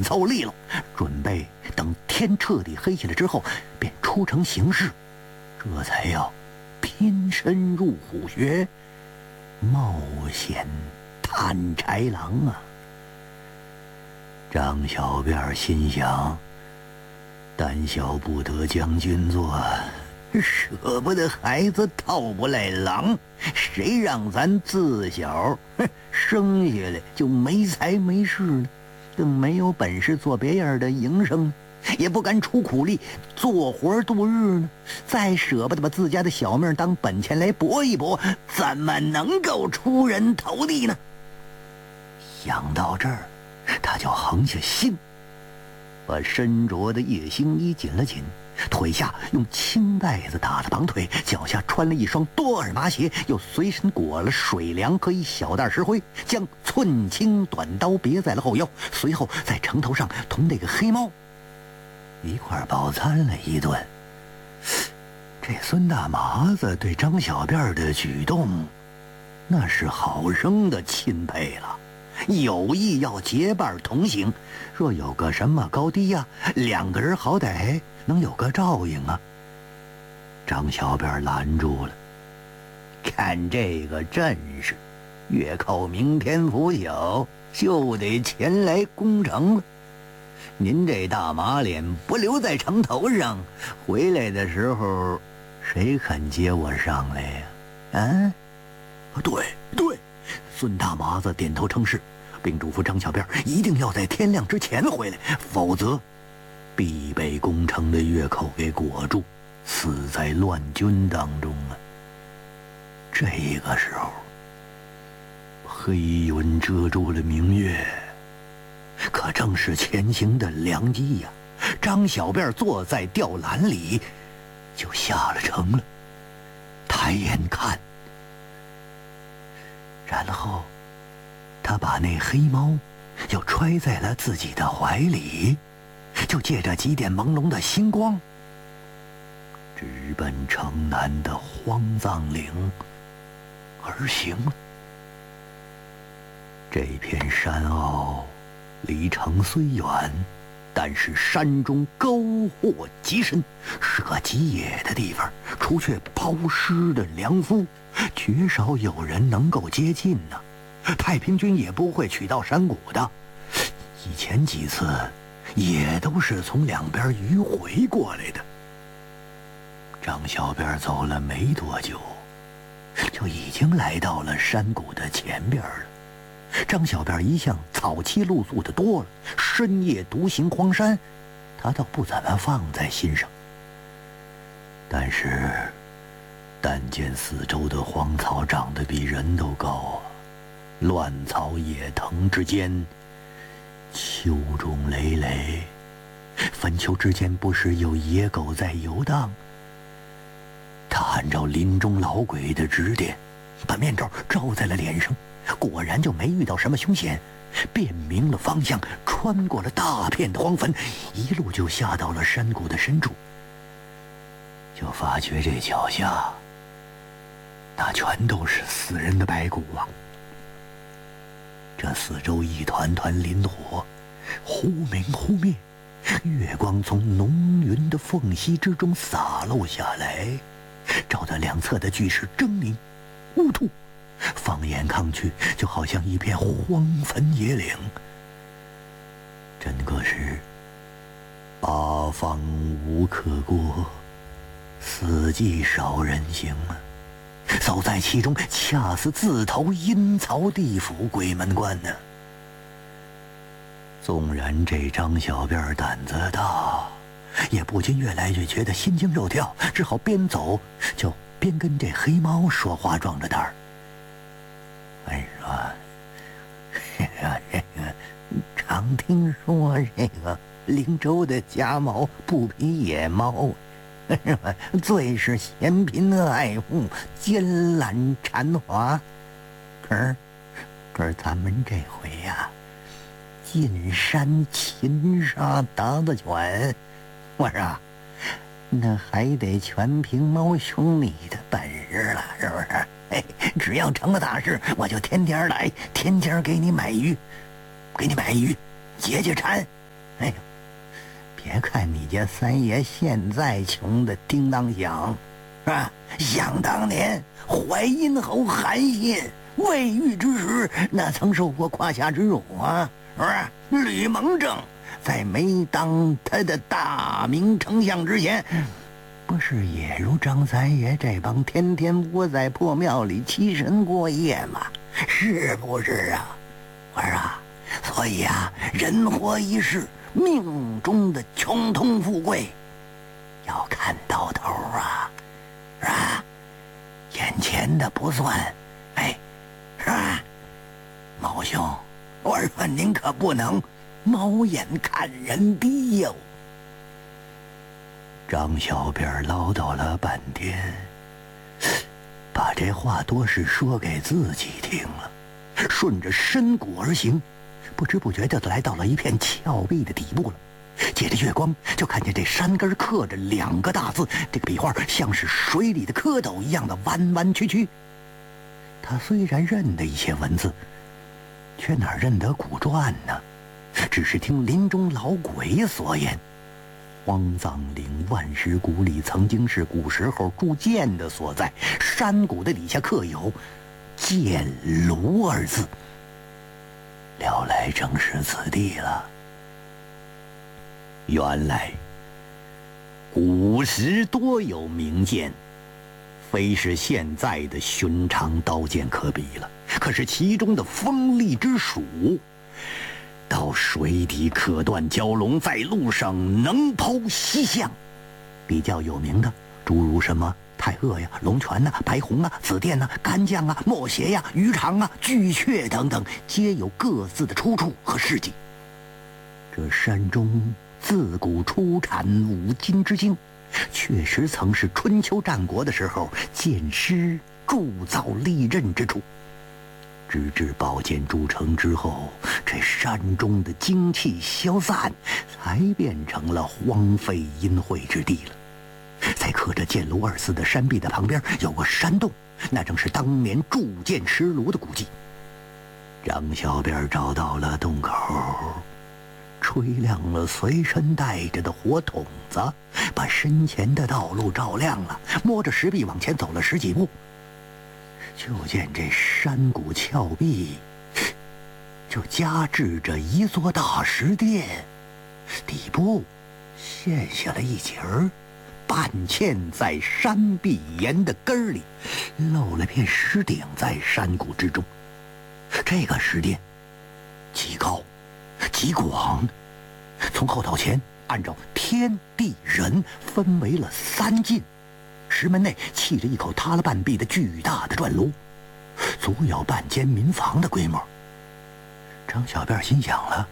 紧凑利落，准备等天彻底黑下来之后便出城行事，这才要拼身入虎穴，冒险探豺狼啊！张小辫心想，胆小不得将军做，舍不得孩子套不来狼，谁让咱自小生下来就没财没势呢？更没有本事做别样的营生呢，也不敢出苦力做活度日呢，再舍不得把自家的小命当本钱来搏一搏，怎么能够出人头地呢？想到这儿，他就横下心，把身着的夜星衣紧了紧，腿下用青带子打了绑腿，脚下穿了一双多耳麻鞋，又随身裹了水粮和一小袋石灰，将寸青短刀别在了后腰，随后在城头上同那个黑猫一块饱餐了一顿。这孙大麻子对张小辫的举动那是好生的钦佩了，有意要结伴同行，若有个什么高低呀，两个人好歹能有个照应啊。张小辫拦住了，看这个阵势，月寇明天拂晓就得前来攻城了。您这大马脸不留在城头上，回来的时候谁肯接我上来呀？啊？对，孙大麻子点头称是，并嘱咐张小辫一定要在天亮之前回来，否则必被攻城的月寇给裹住，死在乱军当中啊！这个时候，黑云遮住了明月，可正是前行的良机呀！张小辫坐在吊篮里，就下了城了。抬眼看，然后他把那黑猫又揣在了自己的怀里，就借着几点朦胧的星光，直奔城南的荒藏岭而行了。这片山坳离城虽远，但是山中沟壑极深，是个极野的地方，除却抛尸的良夫，绝少有人能够接近呢。太平军也不会取到山谷的，以前几次也都是从两边迂回过来的。张小辫走了没多久，就已经来到了山谷的前边了。张小辫一向草期露宿的多了，深夜独行荒山，他倒不怎么放在心上。但是但见四周的荒草长得比人都高啊，乱草野藤之间，秋虫累累，坟丘之间不时有野狗在游荡。他按照林中老鬼的指点，把面罩罩在了脸上，果然就没遇到什么凶险，辨明了方向，穿过了大片的荒坟，一路就下到了山谷的深处，就发觉这脚下那全都是死人的白骨啊！这四周一团团林火，忽明忽灭，月光从浓云的缝隙之中洒落下来，照得两侧的巨石狰狞乌突，放眼看去就好像一片荒坟野岭，真个是八方无可过，四季少人行啊！走在其中，恰似自投阴曹地府鬼门关呢。纵然这张小辫胆子大，也不禁越来越觉得心惊肉跳，只好边走就边跟这黑猫说话，壮着胆儿。哎呀，这个常听说这个灵州的家猫不比野猫，是吧？最是嫌贫爱富，奸懒馋滑。可是咱们这回呀，进山擒杀鞑子犬，我说那还得全凭猫兄弟的本事了，是不是？哎，只要成了大事，我就天天来，天天给你买鱼，解解馋。 哎呦，别看你家三爷现在穷的叮当响，是吧？想当年淮阴侯韩信未遇之时，那曾受过胯下之辱啊，是不是？吕蒙正在没当他的大明丞相之前，不是也如张三爷这帮天天窝在破庙里欺神过夜吗？是不是啊？我说啊，所以啊，人活一世，命中的穷通富贵要看到头啊，是吧？眼前的不算，哎，是吧？毛兄，我说您可不能猫眼看人低哟。张小辫唠叨了半天，把这话多是说给自己听了，顺着深谷而行，不知不觉就来到了一片峭壁的底部了。借着月光，就看见这山根刻着2个大字，这个笔画像是水里的蝌蚪一样的弯弯曲曲。他虽然认得一些文字，却哪认得古传呢？只是听林中老鬼所言，荒藏岭万石谷里曾经是古时候铸剑的所在，山谷的底下刻有剑庐2字，料来正是此地了。原来古时多有名剑，非是现在的寻常刀剑可比了，可是其中的锋利之属，到水底可断蛟龙，在路上能剖西象。比较有名的诸如什么太鳄呀、龙泉呐、白虹啊、紫电呐、干将啊、墨邪呀、鱼肠啊、巨阙等等，皆有各自的出处和事迹。这山中自古出产5金之精，确实曾是春秋战国的时候剑师铸造利刃之处。直至宝剑铸成之后，这山中的精气消散，才变成了荒废阴晦之地了。在刻着剑庐2字的山壁的旁边有个山洞，那正是当年铸剑石炉的古迹。张小辫找到了洞口，吹亮了随身带着的火筒子，把身前的道路照亮了。摸着石壁往前走了10几步，就见这山谷峭壁就夹制着一座大石殿，底部陷下了一截儿，半嵌在山壁岩的根儿里，露了片石顶在山谷之中。这个石殿极高极广，从后到前按照天地人分为了3进。石门内砌着一口塌了半壁的巨大的砖炉，足有半间民房的规模。张小辫心想了，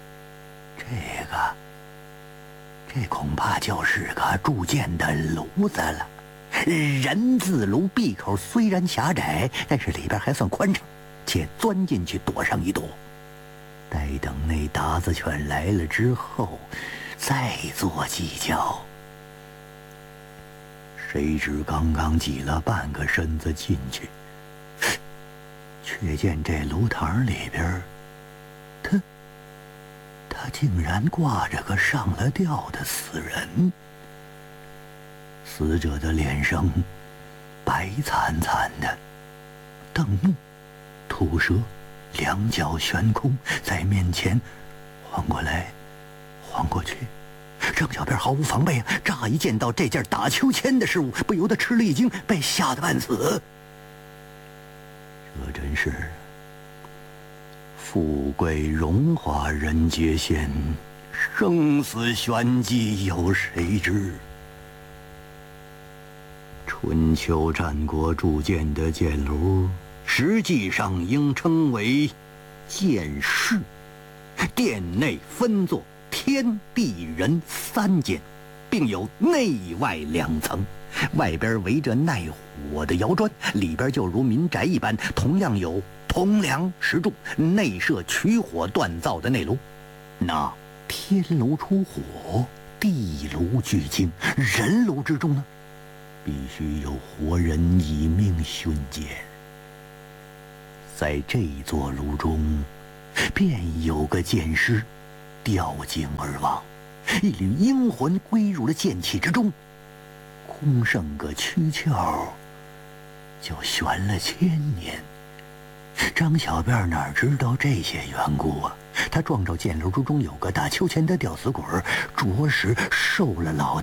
这恐怕就是个铸剑的炉子了。人字炉闭口虽然狭窄，但是里边还算宽敞，且钻进去躲上一躲。待等那达子犬来了之后，再做计较。谁知刚刚挤了半个身子进去，却见这炉膛里边，他竟然挂着个上了吊的死人。死者的脸上白惨惨的，瞪目吐舌，两脚悬空，在面前晃过来晃过去。张小辫毫无防备啊，乍一见到这件打秋千的事物，不由得吃了一惊，被吓得半死。这真是富贵荣华人皆羡，生死玄机有谁知？春秋战国铸剑的剑炉，实际上应称为剑室，殿内分作天地人3间，并有内外2层，外边围着耐火的窑砖，里边就如民宅一般，同样有铜梁石柱，内设取火锻造的内炉。那天炉出火，地炉聚精，人炉之中呢，必须有活人以命殉剑。在这座炉中，便有个剑师， 掉井而亡，一缕英魂归入了剑气之中，空剩个躯壳，就悬了1000年。张小辫哪知道这些缘故啊？他撞着箭楼之中有个大秋千的吊死鬼，着实受了老